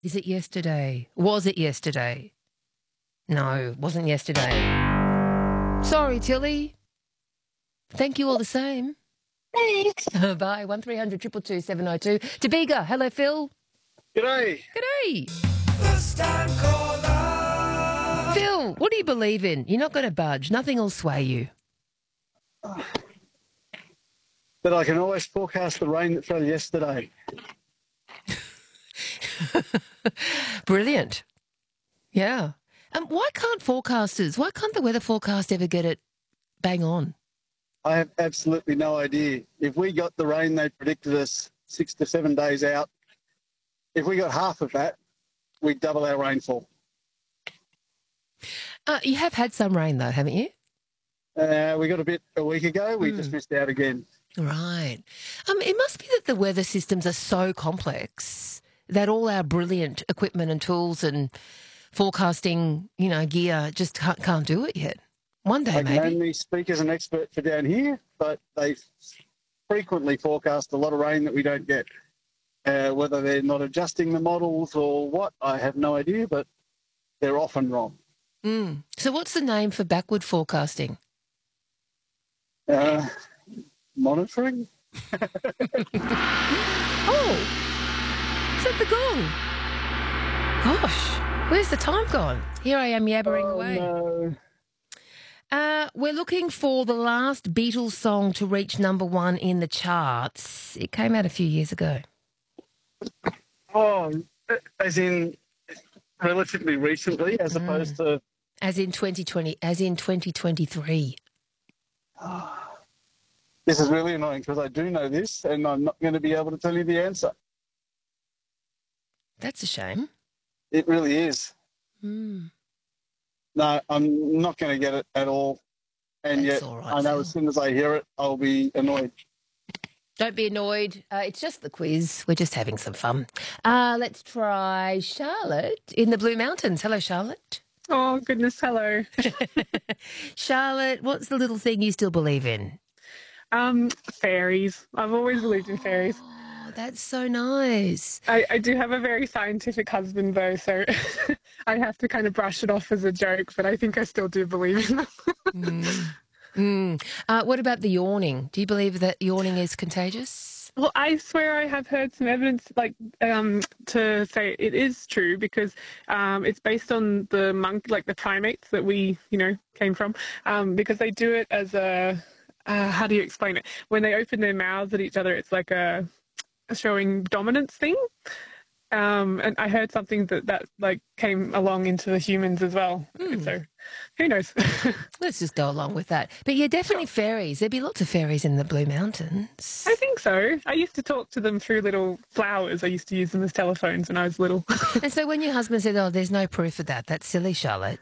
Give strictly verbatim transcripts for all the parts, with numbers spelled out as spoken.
Is it yesterday? Was it yesterday? No, wasn't yesterday. Sorry, Tilly. Thank you all the same. Thanks. Bye. one three hundred two two two seven oh two. Tabiga. Hello, Phil. G'day. G'day. First time caller. Phil, what do you believe in? You're not going to budge. Nothing will sway you. But I can always forecast the rain that fell yesterday. Brilliant. Yeah. Um, why can't forecasters, why can't the weather forecast ever get it bang on? I have absolutely no idea. If we got the rain they predicted us six to seven days out, if we got half of that, we'd double our rainfall. Uh, you have had some rain though, haven't you? Uh, we got a bit a week ago. We Mm. just missed out again. Right. Um, it must be that the weather systems are so complex that all our brilliant equipment and tools and forecasting, you know, gear just can't, can't do it yet. One day, I can maybe. only speak as an expert for down here, but they frequently forecast a lot of rain that we don't get. Uh, whether they're not adjusting the models or what, I have no idea, but they're often wrong. Mm. So what's the name for backward forecasting? Uh, monitoring? Oh, is that the gong? Gosh, where's the time gone? Here I am yabbering Oh, away. no. Uh, we're looking for the last Beatles song to reach number one in the charts. It came out a few years ago. Oh, as in relatively recently, as Mm. opposed to... As in twenty twenty, as in twenty twenty-three. This is really annoying because I do know this and I'm not going to be able to tell you the answer. That's a shame. It really is. Mm. No, I'm not going to get it at all. And That's yet all right, I know Phil. as soon as I hear it, I'll be annoyed. Don't be annoyed. Uh, it's just the quiz. We're just having some fun. Uh, let's try Charlotte in the Blue Mountains. Hello, Charlotte. Oh, goodness, hello. Charlotte, what's the little thing you still believe in? Um, fairies. I've always believed in fairies. Oh, that's so nice. I, I do have a very scientific husband, though, so I have to kind of brush it off as a joke, but I think I still do believe in them. Mm. Mm. Uh, what about the yawning? Do you believe that yawning is contagious? Well, I swear I have heard some evidence, like, um, to say it is true because um, it's based on the monk, like the primates that we, you know, came from, um, because they do it as a, uh, how do you explain it? When they open their mouths at each other, it's like a, a showing dominance thing. Um, and I heard something that that like came along into the humans as well. Hmm. So who knows? Let's just go along with that. But yeah, definitely fairies. There'd be lots of fairies in the Blue Mountains. I think so. I used to talk to them through little flowers. I used to use them as telephones when I was little. And so when your husband said, oh, there's no proof of that, that's silly, Charlotte.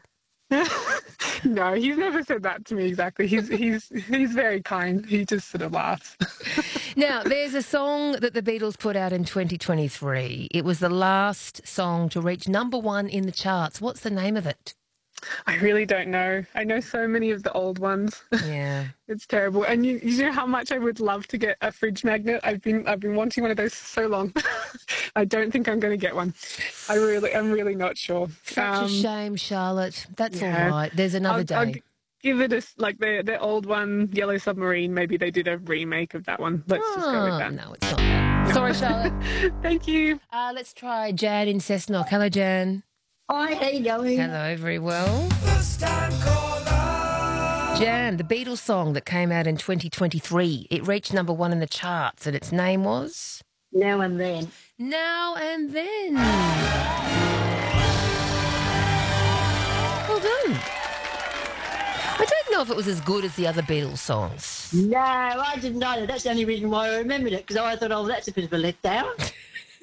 No, he's never said that to me exactly. He's he's he's very kind. He just sort of laughs. Now, there's a song that the Beatles put out in twenty twenty-three. It was the last song to reach number one in the charts. What's the name of it? I really don't know. I know so many of the old ones. Yeah. It's terrible. And you, you know how much I would love to get a fridge magnet? I've been I've been wanting one of those for so long. I don't think I'm going to get one. I really, I'm really not sure. Such Um, a shame, Charlotte. That's yeah. all right. There's another I'll, day. I'll g- give it a s- like the the old one, Yellow Submarine. Maybe they did a remake of that one. Let's just go with Oh, that. no, it's not that. Sorry, Charlotte. Thank you. Uh, let's try Jan in Cessnock. Hello, Jan. Hi, how you going? Hello, very well. First time caller. Jan, the Beatles song that came out in twenty twenty-three, it reached number one in the charts and its name was? Now and then. Now and Then. Well done. I don't know if it was as good as the other Beatles songs. No, I didn't know that. That's the only reason why I remembered it, because I thought, oh, that's a bit of a letdown.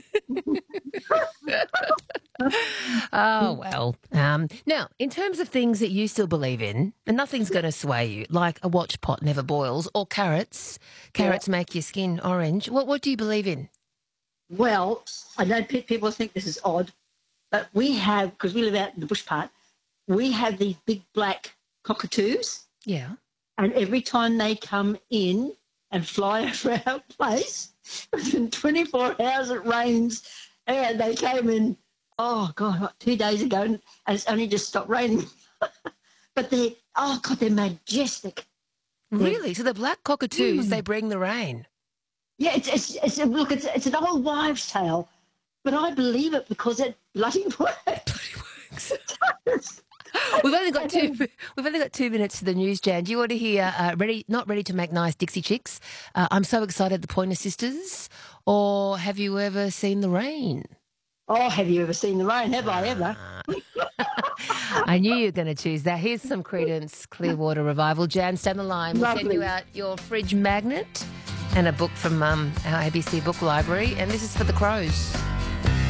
Oh, well. Um, now, in terms of things that you still believe in, and nothing's going to sway you, like a watch pot never boils or carrots. Carrots make your skin orange. What, what do you believe in? Well, I know pe- people think this is odd, but we have, because we live out in the bush part, we have these big black cockatoos, Yeah. and every time they come in and fly over our place, within twenty-four hours it rains, and they came in Oh God, what, two days ago, and it's only just stopped raining. But they, oh God, they're majestic. Really? So the black cockatoos, Mm. they bring the rain. Yeah, it's, it's, it's look, it's, it's an old wives' tale, but I believe it because it bloody works. We've only got two. We've only got two minutes to the news, Jan. Do you want to hear uh, "Ready, Not Ready to Make Nice" Dixie Chicks? Uh, I'm so excited, the Pointer Sisters, or have you ever seen the rain? Oh, have you ever seen the rain? Have I ever? I knew you were going to choose that. Here's some Credence Clearwater Revival. Jan, stand the line. We'll send Lovely. you out your fridge magnet and a book from um, our A B C book library. And this is for the Crows.